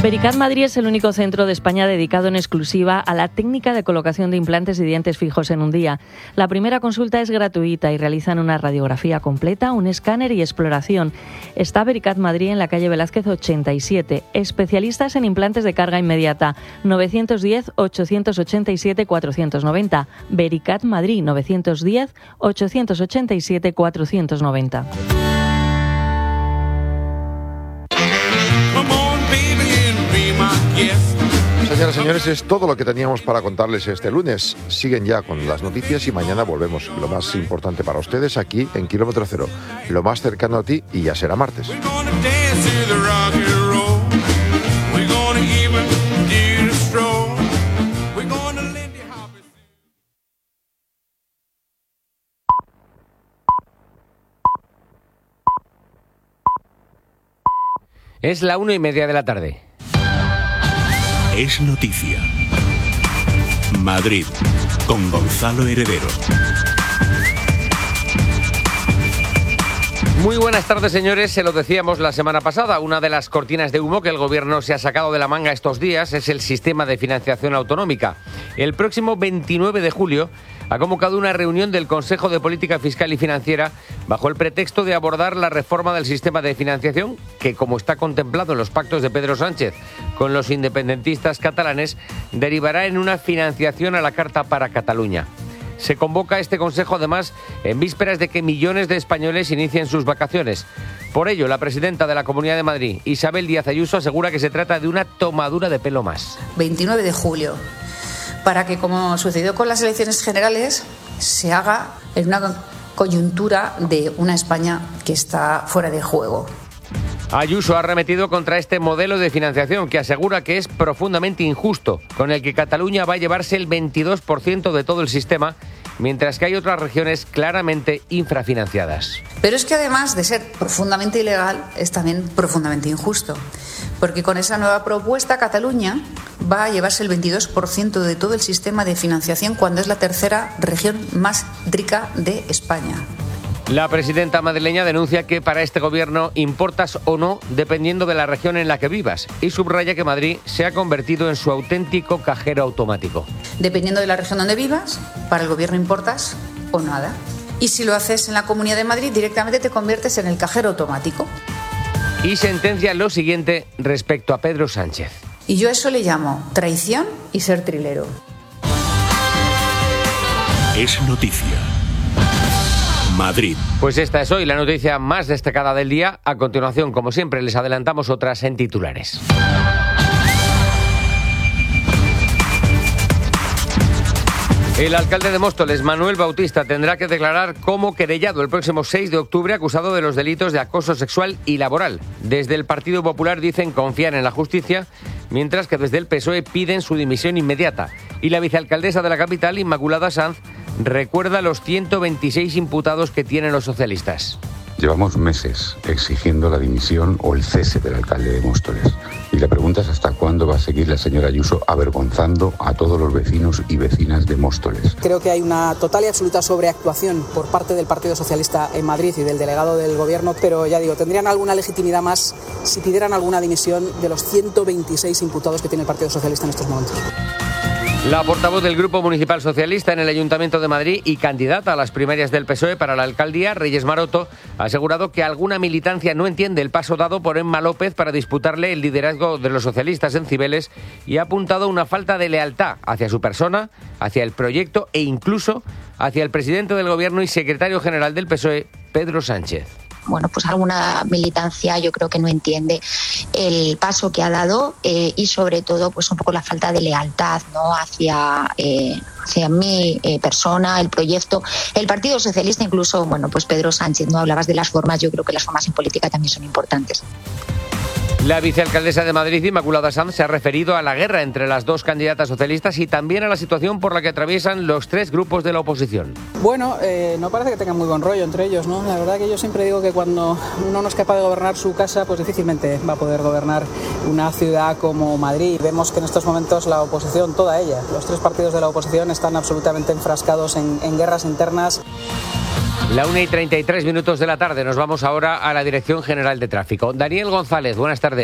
Vericat Madrid es el único centro de España dedicado en exclusiva a la técnica de colocación de implantes y dientes fijos en un día. La primera consulta es gratuita y realizan una radiografía completa, un escáner y exploración. Está Vericat Madrid en la calle Velázquez 87. Especialistas en implantes de carga inmediata. 910-887-490. Vericat Madrid 910-887-490. Señoras y señores, es todo lo que teníamos para contarles este lunes. Siguen ya con las noticias y mañana volvemos. Lo más importante para ustedes aquí en Kilómetro Cero. Lo más cercano a ti y ya será martes. Es la 1:30 de la tarde. Es noticia. Madrid, con Gonzalo Heredero. Muy buenas tardes, señores. Se lo decíamos la semana pasada. Una de las cortinas de humo que el Gobierno se ha sacado de la manga estos días es el sistema de financiación autonómica. El próximo 29 de julio ha convocado una reunión del Consejo de Política Fiscal y Financiera bajo el pretexto de abordar la reforma del sistema de financiación que, como está contemplado en los pactos de Pedro Sánchez con los independentistas catalanes, derivará en una financiación a la carta para Cataluña. Se convoca este Consejo, además, en vísperas de que millones de españoles inicien sus vacaciones. Por ello, la presidenta de la Comunidad de Madrid, Isabel Díaz Ayuso, asegura que se trata de una tomadura de pelo más. 29 de julio. Para que, como sucedió con las elecciones generales, se haga en una coyuntura de una España que está fuera de juego. Ayuso ha arremetido contra este modelo de financiación que asegura que es profundamente injusto, con el que Cataluña va a llevarse el 22% de todo el sistema, mientras que hay otras regiones claramente infrafinanciadas. Pero es que además de ser profundamente ilegal, es también profundamente injusto, porque con esa nueva propuesta Cataluña va a llevarse el 22% de todo el sistema de financiación cuando es la tercera región más rica de España. La presidenta madrileña denuncia que para este gobierno importas o no dependiendo de la región en la que vivas y subraya que Madrid se ha convertido en su auténtico cajero automático. Dependiendo de la región donde vivas, para el gobierno importas o nada. Y si lo haces en la Comunidad de Madrid, directamente te conviertes en el cajero automático. Y sentencia lo siguiente respecto a Pedro Sánchez. Y yo a eso le llamo traición y ser trilero. Es noticia. Madrid. Pues esta es hoy la noticia más destacada del día. A continuación, como siempre, les adelantamos otras en titulares. El alcalde de Móstoles, Manuel Bautista, tendrá que declarar como querellado el próximo 6 de octubre acusado de los delitos de acoso sexual y laboral. Desde el Partido Popular dicen confiar en la justicia, mientras que desde el PSOE piden su dimisión inmediata. Y la vicealcaldesa de la capital, Inmaculada Sanz, recuerda los 126 imputados que tienen los socialistas. Llevamos meses exigiendo la dimisión o el cese del alcalde de Móstoles. Y la pregunta es hasta cuándo va a seguir la señora Ayuso avergonzando a todos los vecinos y vecinas de Móstoles. Creo que hay una total y absoluta sobreactuación por parte del Partido Socialista en Madrid y del delegado del Gobierno, pero ya digo, tendrían alguna legitimidad más si pidieran alguna dimisión de los 126 imputados que tiene el Partido Socialista en estos momentos. La portavoz del Grupo Municipal Socialista en el Ayuntamiento de Madrid y candidata a las primarias del PSOE para la alcaldía, Reyes Maroto, ha asegurado que alguna militancia no entiende el paso dado por Emma López para disputarle el liderazgo de los socialistas en Cibeles y ha apuntado una falta de lealtad hacia su persona, hacia el proyecto e incluso hacia el presidente del Gobierno y secretario general del PSOE, Pedro Sánchez. Bueno, pues alguna militancia yo creo que no entiende el paso que ha dado y sobre todo pues un poco la falta de lealtad, ¿no? hacia mi persona, el proyecto, el Partido Socialista, incluso, bueno, pues Pedro Sánchez, ¿no? Hablabas de las formas, yo creo que las formas en política también son importantes. La vicealcaldesa de Madrid, Inmaculada Sanz, se ha referido a la guerra entre las dos candidatas socialistas y también a la situación por la que atraviesan los tres grupos de la oposición. Bueno, no parece que tengan muy buen rollo entre ellos, ¿no? La verdad que yo siempre digo que cuando uno no es capaz de gobernar su casa, pues difícilmente va a poder gobernar una ciudad como Madrid. Vemos que en estos momentos la oposición, toda ella, los tres partidos de la oposición están absolutamente enfrascados en guerras internas. La 1:33 de la tarde, nos vamos ahora a la Dirección General de Tráfico. Daniel González, buenas tardes.